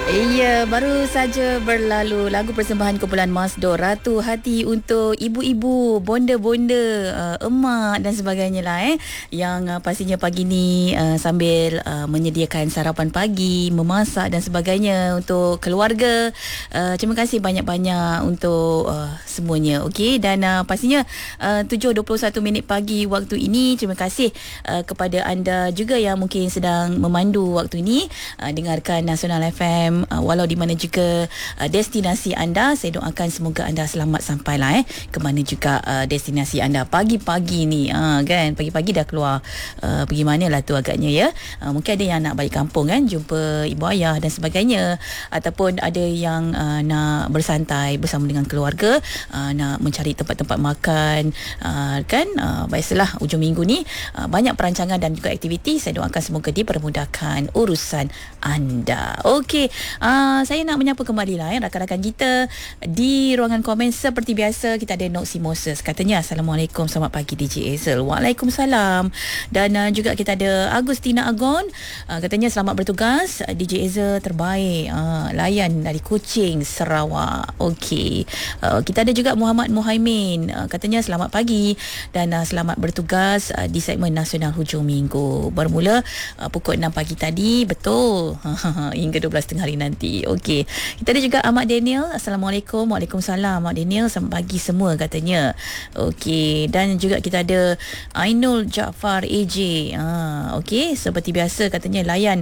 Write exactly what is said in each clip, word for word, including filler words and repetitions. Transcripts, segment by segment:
Iya, baru saja berlalu lagu persembahan kumpulan Masdor, Ratu Hati untuk ibu-ibu, bonda-bonda, uh, emak dan sebagainya lah eh. Yang uh, pastinya pagi ni uh, sambil uh, menyediakan sarapan pagi, memasak dan sebagainya untuk keluarga. Uh, terima kasih banyak-banyak untuk uh, semuanya. Okey, dan uh, pastinya uh, tujuh dua puluh satu minit pagi waktu ini. Terima kasih uh, kepada anda juga yang mungkin sedang memandu waktu ini, uh, dengarkan Nasional F M. Uh, walau di mana juga uh, destinasi anda, saya doakan semoga anda selamat sampailah eh ke mana juga uh, destinasi anda pagi-pagi ni, uh, kan pagi-pagi dah keluar uh, pergi mana lah tu agaknya ya. Uh, mungkin ada yang nak balik kampung kan, jumpa ibu ayah dan sebagainya, ataupun ada yang uh, nak bersantai bersama dengan keluarga, uh, nak mencari tempat-tempat makan, uh, kan uh, biasalah ujung minggu ni uh, banyak perancangan dan juga aktiviti. Saya doakan semoga dipermudahkan urusan anda. Okey, uh, saya nak menyapa kembali lah eh, rakan-rakan kita di ruangan komen. Seperti biasa kita ada Noksi Moses, katanya Assalamualaikum, selamat pagi D J Hazel. Waalaikumsalam. Dan uh, juga kita ada Agustina Agon, uh, katanya selamat bertugas D J Hazel, terbaik, uh, layan dari Kuching, Sarawak. Okey, uh, kita ada juga Muhammad Muhaimin, uh, katanya selamat pagi dan uh, selamat bertugas uh, di segmen Nasional Hujung Minggu, bermula uh, pukul enam pagi tadi, betul hingga dua belas tengah hari nanti. Okey, kita ada juga Ahmad Daniel. Assalamualaikum. Waalaikumsalam Ahmad Daniel, selamat pagi semua katanya. Okey, dan juga kita ada Ainul Jaafar A J. Ha, okey, seperti biasa katanya layan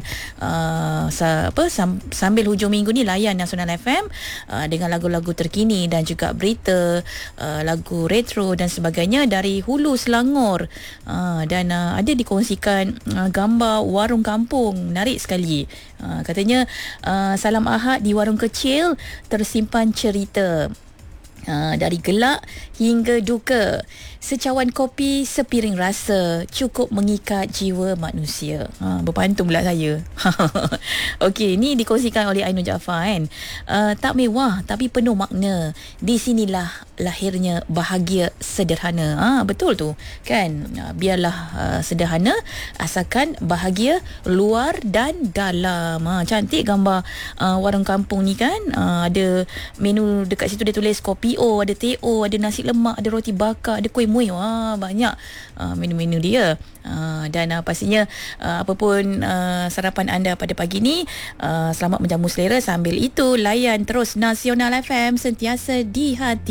uh, sa, apa sam, sambil hujung minggu ni layan Nasional F M uh, dengan lagu-lagu terkini dan juga berita, uh, lagu retro dan sebagainya dari Hulu Selangor. Uh, dan uh, ada dikongsikan uh, gambar warung kampung, menarik sekali. Uh, katanya uh, salam Ahad di warung kecil tersimpan cerita. Uh, dari gelak hingga duka, secawan kopi, sepiring rasa, cukup mengikat jiwa manusia. Ha, berpantun pula saya. Okey, ini dikongsikan oleh Ainul Jaafar kan. Uh, tak mewah tapi penuh makna. Di sinilah lahirnya bahagia sederhana. Ha, betul tu kan. Uh, biarlah uh, sederhana asalkan bahagia luar dan dalam. Ha, cantik gambar uh, warung kampung ni kan. Uh, ada menu dekat situ, dia tulis kopi O, ada teh O, ada nasi lemak, ada roti bakar, ada kuih muih. Wah, banyak uh, menu-menu dia. Uh, dan uh, pastinya uh, apapun uh, sarapan anda pada pagi ni, uh, selamat menjamu selera. Sambil itu layan terus Nasional F M, sentiasa di hati.